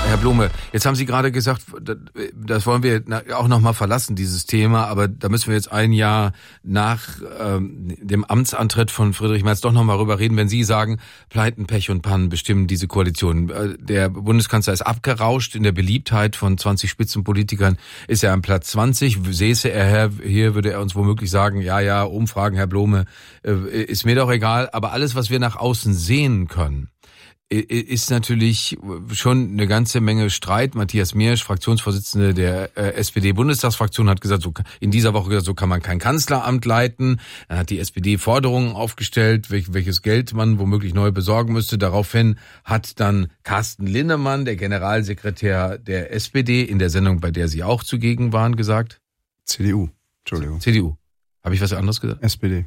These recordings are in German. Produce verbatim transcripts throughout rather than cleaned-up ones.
Herr Blume, jetzt haben Sie gerade gesagt, das wollen wir auch noch mal verlassen, dieses Thema, aber da müssen wir jetzt ein Jahr nach ähm, dem Amtsantritt von Friedrich Merz doch noch mal rüber reden, wenn Sie sagen, Pleiten, Pech und Pannen bestimmen diese Koalition. Der Bundeskanzler ist abgerauscht in der Beliebtheit von zwanzig Spitzenpolitikern, ist er am Platz zwanzig. Säße er hier, würde er uns womöglich sagen, ja, ja, Umfragen, Herr Blume, ist mir doch egal, aber alles, was wir nach außen sehen können, ist natürlich schon eine ganze Menge Streit. Matthias Miersch, Fraktionsvorsitzende der äh, S P D-Bundestagsfraktion, hat gesagt, so in dieser Woche gesagt, so kann man kein Kanzleramt leiten. Dann hat die S P D Forderungen aufgestellt, welch, welches Geld man womöglich neu besorgen müsste. Daraufhin hat dann Carsten Linnemann, der Generalsekretär der S P D, in der Sendung, bei der Sie auch zugegen waren, gesagt. C D U, Entschuldigung. C D U. Habe ich was anderes gesagt? S P D.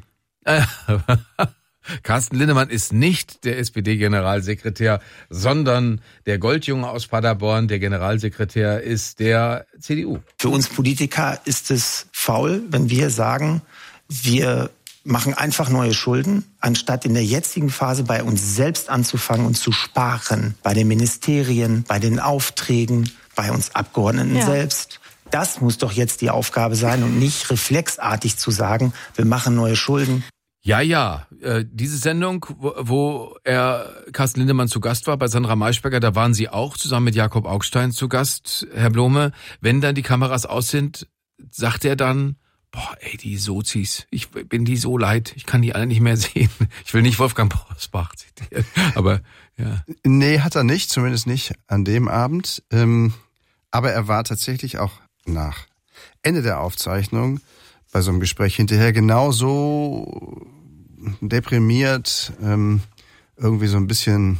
Carsten Linnemann ist nicht der S P D-Generalsekretär, sondern der Goldjunge aus Paderborn. Der Generalsekretär ist der C D U. Für uns Politiker ist es faul, wenn wir sagen, wir machen einfach neue Schulden, anstatt in der jetzigen Phase bei uns selbst anzufangen und zu sparen. Bei den Ministerien, bei den Aufträgen, bei uns Abgeordneten ja. selbst. Das muss doch jetzt die Aufgabe sein und nicht reflexartig zu sagen, wir machen neue Schulden. Ja, ja, äh, diese Sendung, wo, wo er Carsten Linnemann zu Gast war, bei Sandra Maischberger, da waren Sie auch zusammen mit Jakob Augstein zu Gast, Herr Blume. Wenn dann die Kameras aus sind, sagt er dann, boah, ey, die Sozis, ich bin die so leid, ich kann die alle nicht mehr sehen. Ich will nicht Wolfgang Bosbach zitieren, aber ja. Nee, hat er nicht, zumindest nicht an dem Abend. Ähm, aber er war tatsächlich auch nach Ende der Aufzeichnung bei so einem Gespräch hinterher genauso deprimiert, ähm, irgendwie so ein bisschen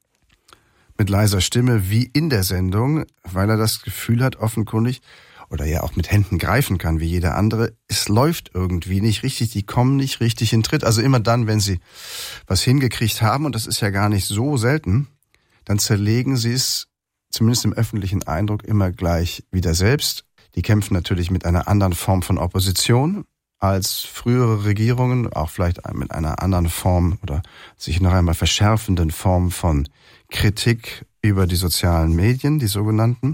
mit leiser Stimme wie in der Sendung, weil er das Gefühl hat, offenkundig, oder ja auch mit Händen greifen kann, wie jeder andere, es läuft irgendwie nicht richtig, die kommen nicht richtig in Tritt. Also immer dann, wenn sie was hingekriegt haben, und das ist ja gar nicht so selten, dann zerlegen sie es, zumindest im öffentlichen Eindruck, immer gleich wieder selbst. Die kämpfen natürlich mit einer anderen Form von Opposition als frühere Regierungen, auch vielleicht mit einer anderen Form oder sich noch einmal verschärfenden Form von Kritik über die sozialen Medien, die sogenannten.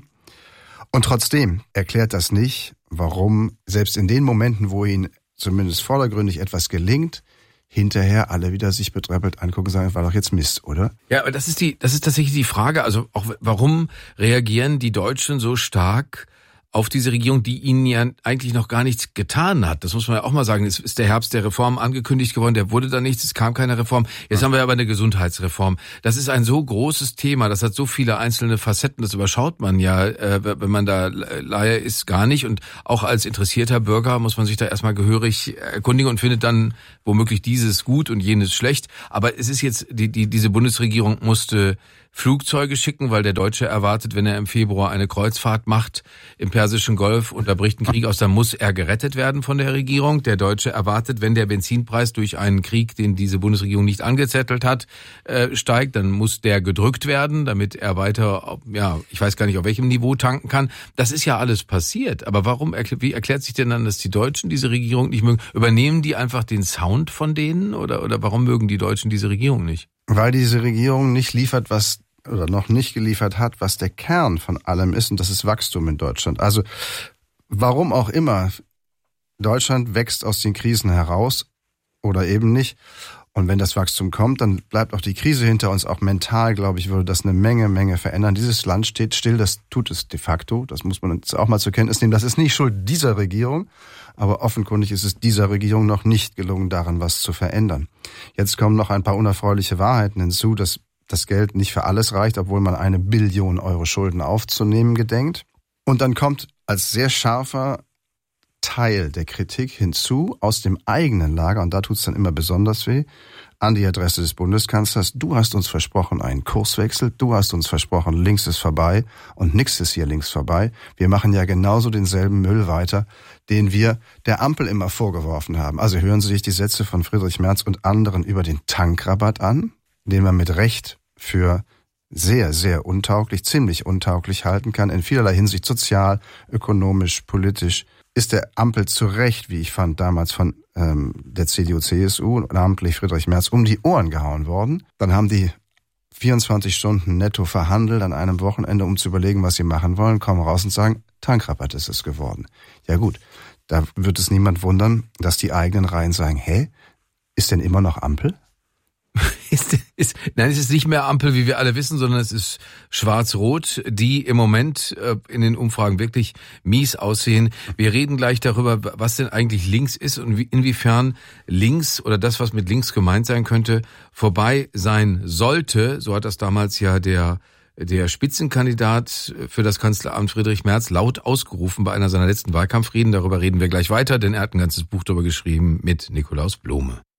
Und trotzdem erklärt das nicht, warum selbst in den Momenten, wo ihnen zumindest vordergründig etwas gelingt, hinterher alle wieder sich betreppelt angucken und sagen, das war doch jetzt Mist, oder? Ja, aber das ist die, das ist tatsächlich die Frage. Also auch, warum reagieren die Deutschen so stark auf diese Regierung, die ihnen ja eigentlich noch gar nichts getan hat? Das muss man ja auch mal sagen. Es ist der Herbst der Reform angekündigt geworden, der wurde da nichts, es kam keine Reform. Jetzt ja. haben wir aber eine Gesundheitsreform. Das ist ein so großes Thema, das hat so viele einzelne Facetten, das überschaut man ja, äh, wenn man da Laie ist, gar nicht. Und auch als interessierter Bürger muss man sich da erstmal gehörig erkundigen und findet dann womöglich dieses gut und jenes schlecht. Aber es ist jetzt, die, die diese Bundesregierung musste Flugzeuge schicken, weil der Deutsche erwartet, wenn er im Februar eine Kreuzfahrt macht im Persischen Golf und da bricht ein Krieg aus, dann muss er gerettet werden von der Regierung. Der Deutsche erwartet, wenn der Benzinpreis durch einen Krieg, den diese Bundesregierung nicht angezettelt hat, äh, steigt, dann muss der gedrückt werden, damit er weiter, ja, ich weiß gar nicht, auf welchem Niveau tanken kann. Das ist ja alles passiert. Aber warum, wie erklärt sich denn dann, dass die Deutschen diese Regierung nicht mögen? Übernehmen die einfach den Sound von denen oder, oder warum mögen die Deutschen diese Regierung nicht? Weil diese Regierung nicht liefert, was oder noch nicht geliefert hat, was der Kern von allem ist, und das ist Wachstum in Deutschland. Also warum auch immer, Deutschland wächst aus den Krisen heraus oder eben nicht. Und wenn das Wachstum kommt, dann bleibt auch die Krise hinter uns. Auch mental, glaube ich, würde das eine Menge, Menge verändern. Dieses Land steht still, das tut es de facto. Das muss man jetzt auch mal zur Kenntnis nehmen. Das ist nicht Schuld dieser Regierung, aber offenkundig ist es dieser Regierung noch nicht gelungen, daran was zu verändern. Jetzt kommen noch ein paar unerfreuliche Wahrheiten hinzu, dass das Geld nicht für alles reicht, obwohl man eine Billion Euro Schulden aufzunehmen gedenkt. Und dann kommt als sehr scharfer Teil der Kritik hinzu aus dem eigenen Lager, und da tut's dann immer besonders weh, an die Adresse des Bundeskanzlers: Du hast uns versprochen einen Kurswechsel, du hast uns versprochen, links ist vorbei und nix ist hier links vorbei. Wir machen ja genauso denselben Müll weiter, den wir der Ampel immer vorgeworfen haben. Also hören Sie sich die Sätze von Friedrich Merz und anderen über den Tankrabatt an, den man mit Recht für sehr, sehr untauglich, ziemlich untauglich halten kann, in vielerlei Hinsicht sozial, ökonomisch, politisch, ist der Ampel zu Recht, wie ich fand, damals von ähm, der C D U C S U und namentlich Friedrich Merz um die Ohren gehauen worden. Dann haben die vierundzwanzig Stunden netto verhandelt an einem Wochenende, um zu überlegen, was sie machen wollen, kommen raus und sagen, Tankrabatt ist es geworden. Ja gut, da wird es niemand wundern, dass die eigenen Reihen sagen, hä, ist denn immer noch Ampel? Ist, ist, nein, es ist nicht mehr Ampel, wie wir alle wissen, sondern es ist schwarz-rot, die im Moment äh, in den Umfragen wirklich mies aussehen. Wir reden gleich darüber, was denn eigentlich links ist und wie, inwiefern links oder das, was mit links gemeint sein könnte, vorbei sein sollte. So hat das damals ja der der Spitzenkandidat für das Kanzleramt Friedrich Merz laut ausgerufen bei einer seiner letzten Wahlkampfreden. Darüber reden wir gleich weiter, denn er hat ein ganzes Buch darüber geschrieben mit Nikolaus Blome.